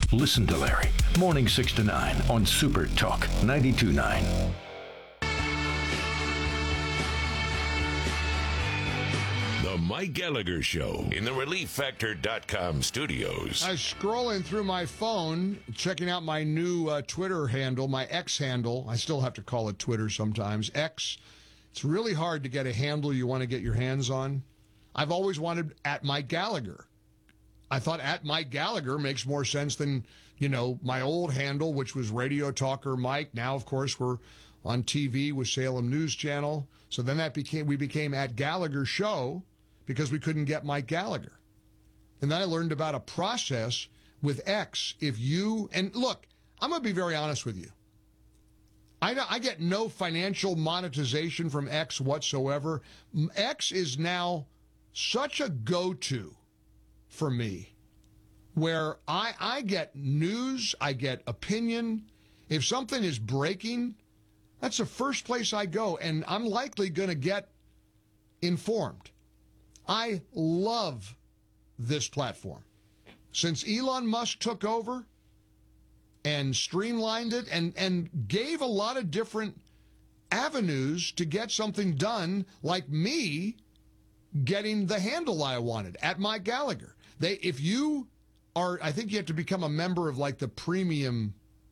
Listen to Larry. Morning 6 to 9 on Super Talk 92.9. The Mike Gallagher Show in the ReliefFactor.com studios. I was scrolling through my phone, checking out my new Twitter handle, my X handle. I still have to call it Twitter sometimes. X. It's really hard to get a handle you want to get your hands on. I've always wanted at Mike Gallagher. I thought at Mike Gallagher makes more sense than, my old handle, which was Radio Talker Mike. Now, of course, we're on TV with Salem News Channel. So then we became at Gallagher Show because we couldn't get Mike Gallagher. And then I learned about a process with X. And look, I'm going to be very honest with you. I get no financial monetization from X whatsoever. X is now such a go-to for me, where I get news, I get opinion. If something is breaking, that's the first place I go, and I'm likely going to get informed. I love this platform. Since Elon Musk took over and streamlined it and gave a lot of different avenues to get something done, like me getting the handle I wanted, at Mike Gallagher. If you are, I think you have to become a member of like the premium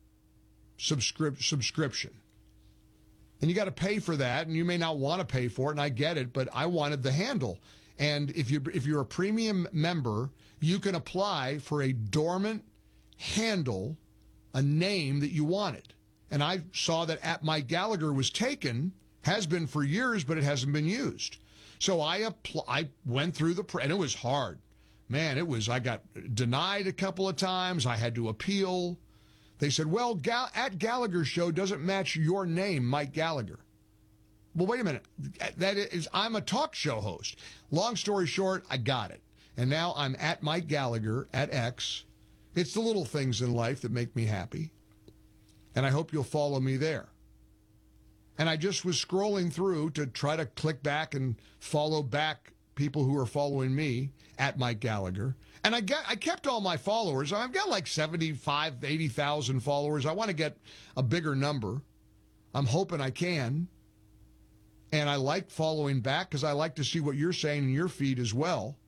subscription. And you got to pay for that, and you may not want to pay for it, and I get it, but I wanted the handle. And if you're a premium member, you can apply for a dormant handle, a name that you wanted. And I saw that at Mike Gallagher was taken, has been for years, but it hasn't been used. So I went through and it was hard. Man, I got denied a couple of times. I had to appeal. They said, well, at Gallagher Show doesn't match your name, Mike Gallagher. Well, wait a minute. I'm a talk show host. Long story short, I got it. And now I'm at Mike Gallagher at X. It's the little things in life that make me happy. And I hope you'll follow me there. And I just was scrolling through to try to click back and follow back people who are following me at Mike Gallagher. And I kept all my followers. I've got like 75, 80,000 followers. I want to get a bigger number. I'm hoping I can. And I like following back because I like to see what you're saying in your feed as well.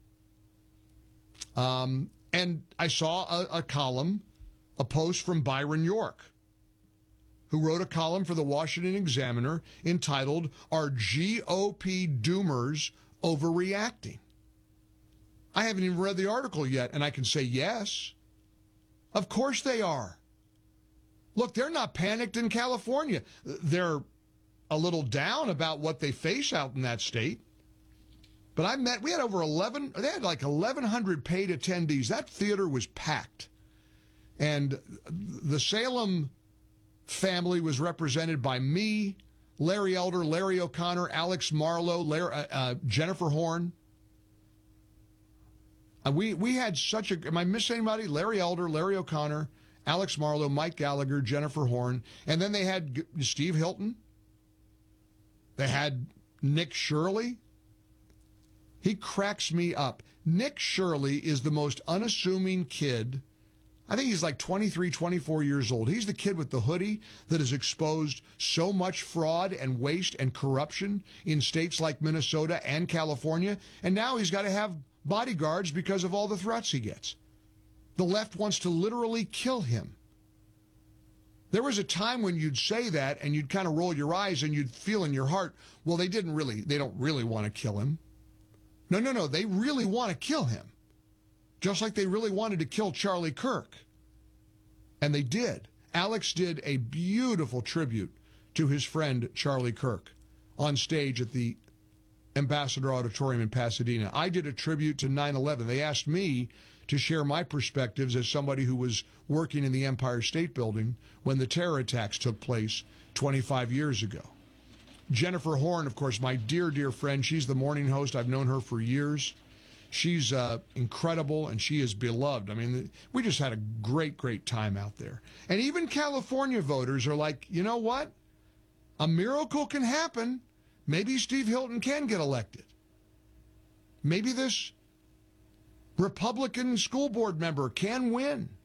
And I saw a column, a post from Byron York, who wrote a column for the Washington Examiner entitled, "Are GOP Doomers Overreacting?" I haven't even read the article yet, and I can say yes. Of course they are. Look, they're not panicked in California. They're a little down about what they face out in that state. But we had they had like 1,100 paid attendees. That theater was packed. And the Salem family was represented by me, Larry Elder, Larry O'Connor, Alex Marlowe, Jennifer Horn. We had such a, am I missing anybody? Larry Elder, Larry O'Connor, Alex Marlowe, Mike Gallagher, Jennifer Horn. And then they had Steve Hilton. They had Nick Shirley. He cracks me up. Nick Shirley is the most unassuming kid. I think he's like 23, 24 years old. He's the kid with the hoodie that has exposed so much fraud and waste and corruption in states like Minnesota and California. And now he's got to have bodyguards because of all the threats he gets. The left wants to literally kill him. There was a time when you'd say that and you'd kind of roll your eyes and you'd feel in your heart, well, they don't really want to kill him. No, they really want to kill him. Just like they really wanted to kill Charlie Kirk. And they did. Alex did a beautiful tribute to his friend Charlie Kirk on stage at the Ambassador Auditorium in Pasadena. I did a tribute to 9/11. They asked me to share my perspectives as somebody who was working in the Empire State Building when the terror attacks took place 25 years ago. Jennifer Horn, of course, my dear, dear friend. She's the morning host. I've known her for years. She's incredible, and she is beloved. I mean, we just had a great, great time out there. And even California voters are like, you know what? A miracle can happen. Maybe Steve Hilton can get elected. Maybe this Republican school board member can win.